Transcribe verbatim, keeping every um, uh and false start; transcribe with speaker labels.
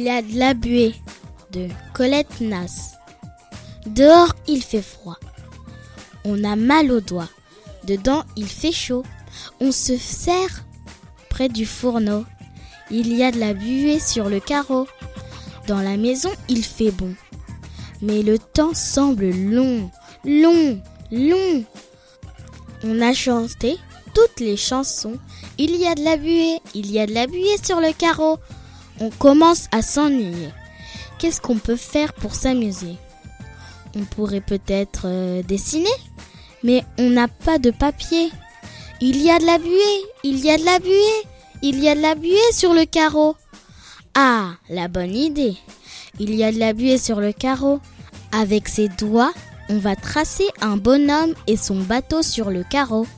Speaker 1: y a de la buée de Colette Nasse. Dehors, il fait froid. On a mal aux doigts. Dedans, il fait chaud. On se serre près du fourneau. Il y a de la buée sur le carreau. Dans la maison, il fait bon. Mais le temps semble long, long, long. On a chanté toutes les chansons. Il y a de la buée, il y a de la buée sur le carreau. On commence à s'ennuyer. Qu'est-ce qu'on peut faire pour s'amuser ? On pourrait peut-être euh, dessiner, mais on n'a pas de papier. Il y a de la buée, il y a de la buée, il y a de la buée sur le carreau. Ah, la bonne idée. Il y a de la buée sur le carreau. Avec ses doigts, on va tracer un bonhomme et son bateau sur le carreau.